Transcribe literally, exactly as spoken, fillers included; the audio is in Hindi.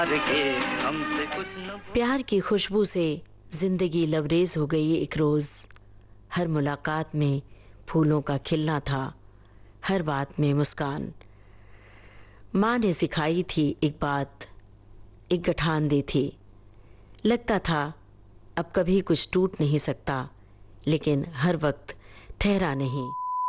हमसे कुछ न प्यार की खुशबू से जिंदगी लबरेज हो गई एक रोज। हर मुलाकात में फूलों का खिलना था, हर बात में मुस्कान। माँ ने सिखाई थी एक बात, एक गठान दी थी। लगता था अब कभी कुछ टूट नहीं सकता, लेकिन हर वक्त ठहरा नहीं।